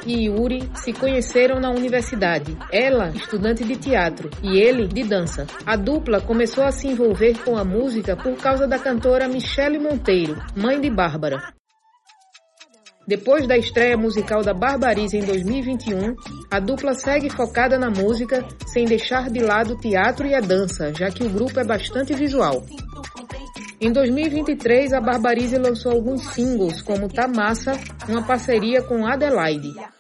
e Yuri se conheceram na universidade. Ela, estudante de teatro, e ele, de dança. A dupla começou a se envolver com a música por causa da cantora Michele Monteiro, mãe de Bárbara. Depois da estreia musical da Barbarize em 2021, a dupla segue focada na música, sem deixar de lado o teatro e a dança, já que o grupo é bastante visual. Em 2023, a Barbarize lançou alguns singles, como Tá Massa, uma parceria com Adelaide.